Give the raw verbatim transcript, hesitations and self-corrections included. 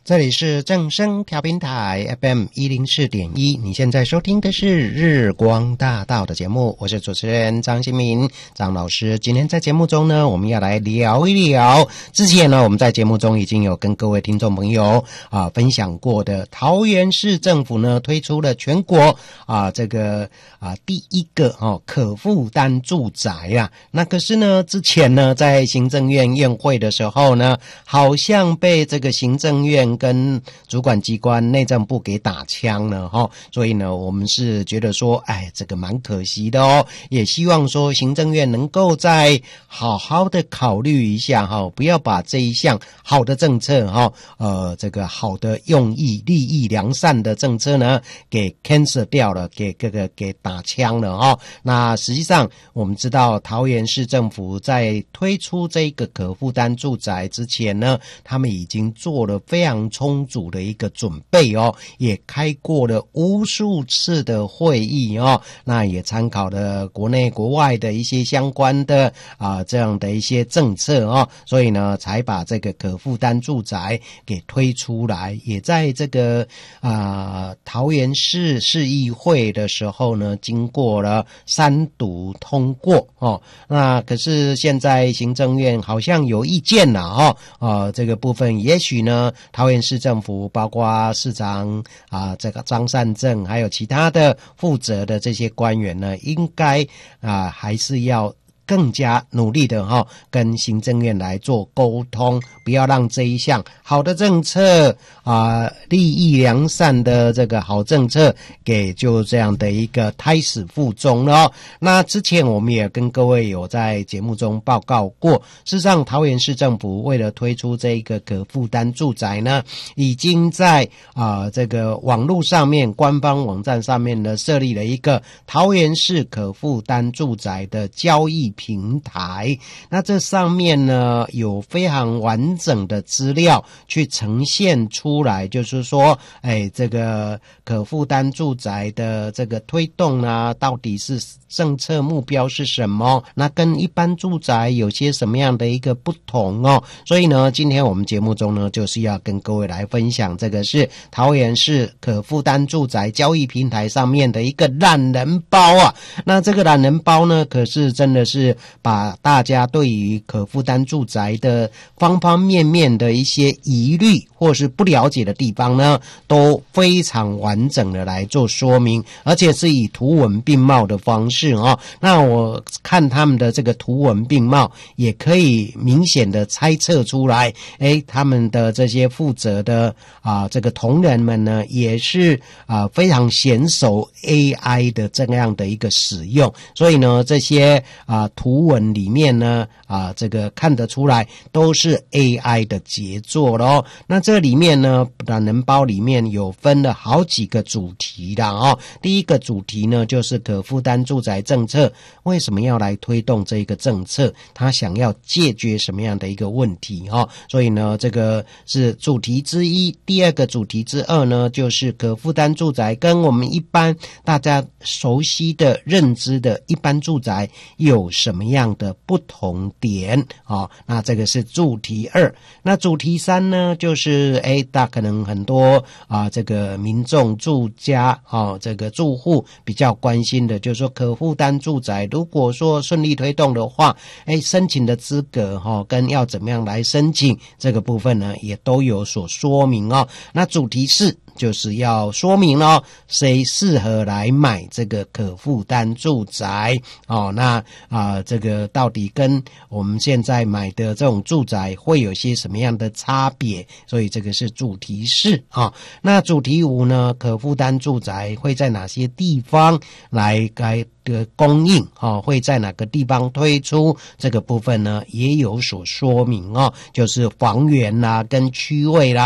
这里是正声调频台 F M 一零四点一，你现在收听的是日光大道的节目，我是主持人张新民张老师。今天在节目中呢，我们要来聊一聊之前呢，我们在节目中已经有跟各位听众朋友啊分享过的桃园市政府呢推出了全国啊这个啊第一个哦可负担住宅啊。那可是呢，之前呢在行政院院会的时候呢，好像被这个行政院跟主管机关内政部给打枪了齁，所以呢我们是觉得说哎这个蛮可惜的哦，也希望说行政院能够再好好的考虑一下齁，不要把这一项好的政策齁呃这个好的用意利益良善的政策呢给 cancel 掉了，给这个给打枪了齁。那实际上我们知道桃园市政府在推出这个可负担住宅之前呢，他们已经做了非常充足的一个准备哦，也开过了无数次的会议哦，那也参考了国内国外的一些相关的啊、呃、这样的一些政策哦，所以呢才把这个可负担住宅给推出来，也在这个啊、呃、桃园市市议会的时候呢，经过了三读通过哦。那可是现在行政院好像有意见了哦，呃这个部分也许呢桃园市政府包括市长啊、呃、这个张善政还有其他的负责的这些官员呢，应该啊、呃、还是要更加努力的齁，跟行政院来做沟通，不要让这一项好的政策啊、呃，利益良善的这个好政策给就这样的一个胎死腹中了哦。那之前我们也跟各位有在节目中报告过，事实上桃园市政府为了推出这个可负担住宅呢，已经在啊、呃、这个网络上面官方网站上面呢设立了一个桃园市可负担住宅的交易平台。那这上面呢有非常完整的资料去呈现出来，就是说哎这个可负担住宅的这个推动啊，到底是政策目标是什么，那跟一般住宅有些什么样的一个不同哦。所以呢今天我们节目中呢就是要跟各位来分享这个是桃园市可负担住宅交易平台上面的一个懒人包啊。那这个懒人包呢可是真的是把大家对于可负担住宅的方方面面的一些疑虑或是不了解的地方呢，都非常完整的来做说明，而且是以图文并茂的方式哦。那我看他们的这个图文并茂，也可以明显的猜测出来，诶，他们的这些负责的啊、呃、这个同仁们呢，也是啊、呃、非常娴熟 A I 的这样的一个使用，所以呢这些啊、呃、图文里面呢啊、呃、这个看得出来都是 A I 的杰作咯。那这里面呢懒人包里面有分了好几个主题啦哦。第一个主题呢就是可负担住宅政策为什么要来推动这个政策，他想要解决什么样的一个问题哦。所以呢这个是主题之一。第二个主题之二呢就是可负担住宅跟我们一般大家熟悉的认知的一般住宅有什么样的不同点哦。那这个是主题二。那主题三呢就是诶大可能很多啊这个民众住家哦这个住户比较关心的，就是说可负担住宅如果说顺利推动的话，诶申请的资格哦跟要怎么样来申请这个部分呢也都有所说明哦。那主题四就是要说明咯谁适合来买这个可负担住宅哦。那啊、呃、这个到底跟我们现在买的这种住宅会有些什么样的差别，所以这个是主题四啊、哦。那主题五呢，可负担住宅会在哪些地方来该的供应哦，会在哪个地方推出，这个部分呢也有所说明哦，就是房源啦跟区位啦